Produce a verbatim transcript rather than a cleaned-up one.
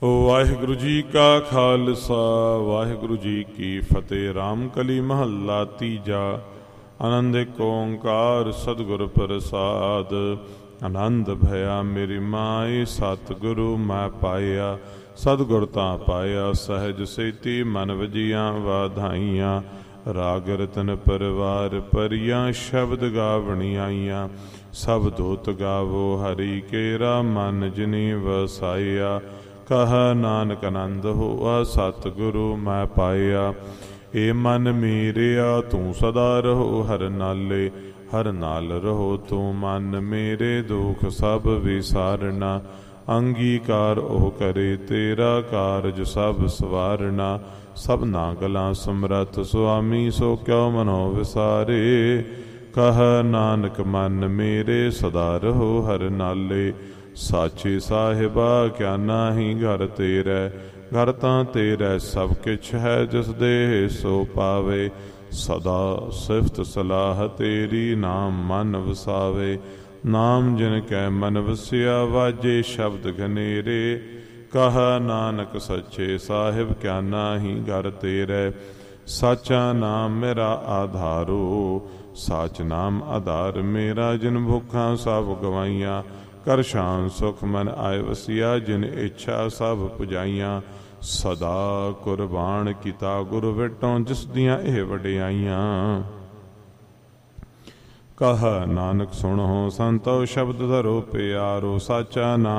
ਵਾਹਿਗੁਰੂ ਜੀ ਕਾ ਖਾਲਸਾ ਵਾਹਿਗੁਰੂ ਜੀ ਕੀ ਫਤਿਹ। ਰਾਮ ਕਲੀ ਮਹੱਲਾ ਤੀਜਾ। ਆਨੰਦ ਏਕ ਓੰਕਾਰ ਸਤਿਗੁਰ ਪ੍ਰਸਾਦ। ਆਨੰਦ ਭਇਆ ਮੇਰੀ ਮਾਈ ਸਤਿਗੁਰੂ ਮੈਂ ਪਾਇਆ। ਸਤਿਗੁਰ ਤਾਂ ਪਾਇਆ ਸਹਿਜ ਸੇਤੀ ਮਨ ਵਜੀਆਂ ਵਾਧਾਈਆਂ। ਰਾਗ ਰਤਨ ਪਰਵਾਰ ਪਰੀਆਂ ਸ਼ਬਦ ਗਾਵਣੀ ਆਈਆਂ। ਸਭ ਦੋਤ ਗਾਵੋ ਹਰੀ ਕੇਰਾ ਮਨ ਜਿਨੀ ਵਸਾਇਆ। ਕਹ ਨਾਨਕ ਆਨੰਦ ਹੋਆ ਸਤਿਗੁਰੂ ਮੈਂ ਪਾਇਆ। ਏ ਮਨ ਮੇਰਿਆ ਤੂੰ ਸਦਾ ਰਹੋ ਹਰ ਨਾਲੇ। ਹਰ ਨਾਲ ਰਹੋ ਤੂੰ ਮਨ ਮੇਰੇ ਦੁਖ ਸਭ ਵਿਸਾਰਨਾ। ਅੰਗੀਕਾਰ ਉਹ ਕਰੇ ਤੇਰਾ ਕਾਰਜ ਸਭ ਸਵਾਰਨਾ। ਸਭਨਾ ਗਲਾਂ ਸਮਰੱਥ ਸੁਆਮੀ ਸੋ ਕਿਉ ਮਨੋ ਵਿਸਾਰੇ। ਕਹ ਨਾਨਕ ਮਨ ਮੇਰੇ ਸਦਾ ਰਹੋ ਹਰ ਨਾਲੇ। ਸਾਚੇ ਸਾਹਿਬਾ ਕਿਆ ਨਾਹੀ ਘਰ ਤੇਰੇ। ਘਰ ਤਾਂ ਤੇਰੇ ਸਭ ਕਿਛ ਹੈ ਜਿਸ ਦੇ ਸੋ ਪਾਵੇ। ਸਦਾ ਸਿਫਤ ਸਲਾਹ ਤੇਰੀ ਨਾਮ ਮਨ ਵਸਾਵੇ। ਨਾਮ ਜਿਨ ਕੈ ਮਨ ਵਸਿਆ ਵਾਜੇ ਸ਼ਬਦ ਘਨੇਰੇ। ਕਹ ਨਾਨਕ ਸੱਚੇ ਸਾਹਿਬ ਕਿਆ ਨਾਹੀ ਘਰ ਤੇਰੇ। ਸਾਚਾ ਨਾਮ ਮੇਰਾ ਆਧਾਰੋ। ਸਾਚ ਨਾਮ ਆਧਾਰ ਮੇਰਾ ਜਿਨ ਭੁੱਖਾਂ ਸਭ ਗਵਾਈਆਂ। ਕਰ ਸ਼ਾਨ ਸੁਖ ਮਨ ਆਏ ਵਸਿਆ ਜਿਨ ਇੱਛਾ ਸਭ ਪੁਜਾਈਆਂ। ਸਦਾ ਕੁਰਬਾਨ ਕੀਤਾ ਗੁਰ ਵਿਟੋਂ ਜਿਸ ਦੀਆਂ ਇਹ ਵਡਿਆਈਆਂ। ਕਹ ਨਾਨਕ ਸੁਣੋ ਸੰਤੋ ਸ਼ਬਦ ਧਰੋ ਪਿਆਰੋ। ਸਾਚਾ ਨਾਮ